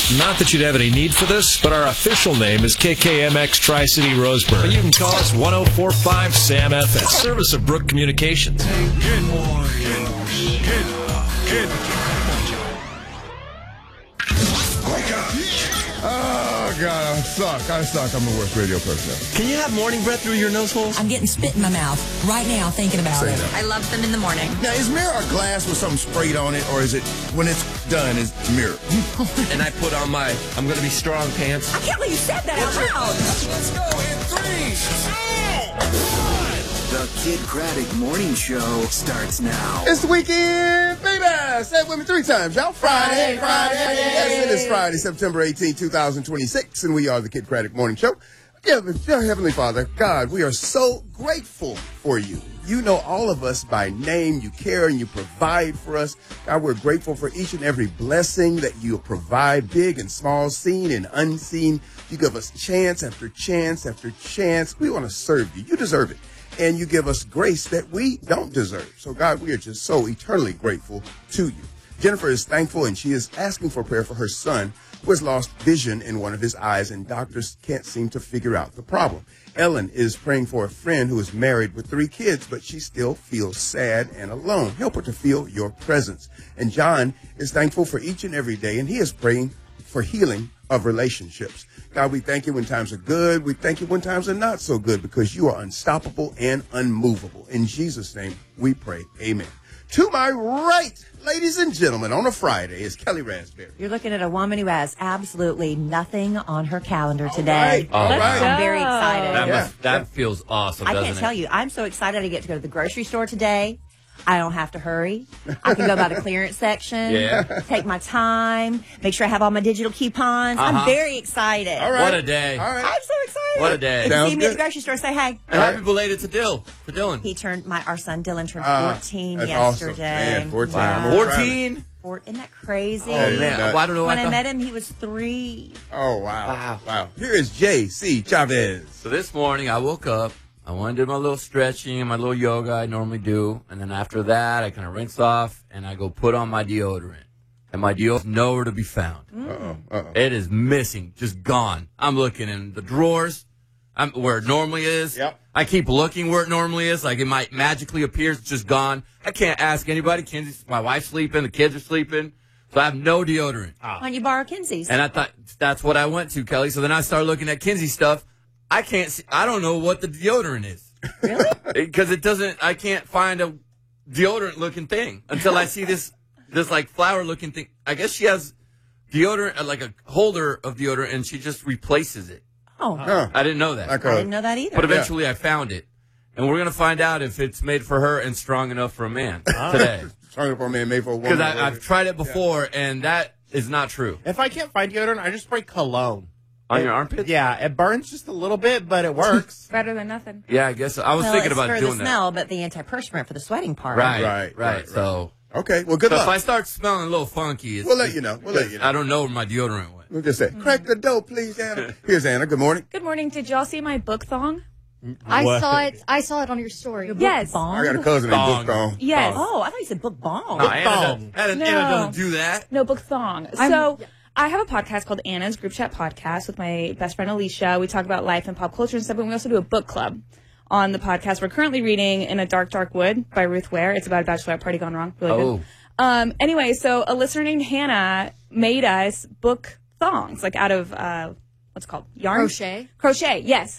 Not that you'd have any need for this, but our official name is KKMX Tri-City Roseburg. But you can call us 1045 Sam FM. Service of Brook Communications. Good morning. Kid. Wake up. Oh, God, I suck. I'm the worst radio person ever. Can you have morning breath through your nose holes? I'm getting spit in my mouth right now thinking about it. I love them in the morning. Now, is mirror a glass with something sprayed on it, or is it, when it's done, is mirror? And I put on my I'm going to be strong pants. I can't believe you said that out loud. Let's go in 3, 2, 1. The Kid Craddock Morning Show starts now. It's the weekend, baby! Say it with me 3 times, y'all. Friday. Yes, it is Friday, September 18, 2026, and we are the Kid Craddock Morning Show. Yeah, Heavenly Father, God, we are so grateful for you. You know all of us by name. You care and you provide for us. God, we're grateful for each and every blessing that you provide, big and small, seen and unseen. You give us chance after chance after chance. We want to serve you. You deserve it. And you give us grace that we don't deserve. So, God, we are just so eternally grateful to you. Jennifer is thankful, and she is asking for prayer for her son, who has lost vision in one of his eyes, and doctors can't seem to figure out the problem. Ellen is praying for a friend who is married with 3 kids, but she still feels sad and alone. Help her to feel your presence. And John is thankful for each and every day, and he is praying for healing of relationships. God, we thank you when times are good. We thank you when times are not so good, because you are unstoppable and unmovable. In Jesus' name we pray. Amen. To my right, ladies and gentlemen, on a Friday is Kelly Raspberry. You're looking at a woman who has absolutely nothing on her calendar today. All right. I'm very excited. That feels awesome, I doesn't can't it? tell you. I'm so excited I get to go to the grocery store today. I don't have to hurry. I can go by the clearance section, take my time, make sure I have all my digital coupons. I'm very excited. All right. What a day. All right. I'm so excited. What a day. If you Sounds see me at good. the grocery store, say hey. And happy belated to Dylan. He turned, our son Dylan turned 14 That's yesterday. awesome. Man, 14. Wow. 14? Isn't that crazy? Oh, man. Well, I don't know. When I met him, he was 3. Oh, wow. Here is J.C. Chavez. So this morning I woke up. I went and did my little stretching, my little yoga I normally do. And then after that, I kind of rinse off and I go put on my deodorant. And my deodorant's nowhere to be found. It is missing, just gone. I'm looking in the drawers where it normally is. Yep. I keep looking where it normally is. Like it might magically appear, it's just gone. I can't ask anybody. My wife's sleeping, the kids are sleeping. So I have no deodorant. Why don't you borrow Kinsey's? And I thought that's what I went to, Kelly. So then I started looking at Kinsey stuff. I can't see, I don't know what the deodorant is. Really? Because I can't find a deodorant looking thing until I see this like flower looking thing. I guess she has deodorant, like a holder of deodorant, and she just replaces it. Oh. I didn't know that. I didn't know that either. But eventually I found it. And we're going to find out if it's made for her and strong enough for a man today. Strong enough for a man, made for a woman. Because I've tried it before, and that is not true. If I can't find deodorant, I just spray cologne. On your armpit? Yeah, it burns just a little bit, but it works. Better than nothing. Yeah, I guess so. I was thinking about it's doing for the that. smell, but the antiperspirant for the sweating part. Right. So, okay, well, good so luck. if I start smelling a little funky, We'll let you know. I don't know where my deodorant went. We'll just say, crack the dough, please, Anna. Here's Anna. Good morning. Good morning. Did y'all see my book thong? I saw it on your story. Yes. I got a cousin named Book Thong. Yes. Oh, I thought you said book bong. Anna doesn't do that. No, book thong. So I have a podcast called Anna's Group Chat Podcast with my best friend Alicia. We talk about life and pop culture and stuff, but we also do a book club on the podcast. We're currently reading In a Dark, Dark Wood by Ruth Ware. It's about a bachelorette party gone wrong. Really good. Anyway, so a listener named Hannah made us book thongs, like out of, what's it called? Yarn? Crochet. Crochet, yes.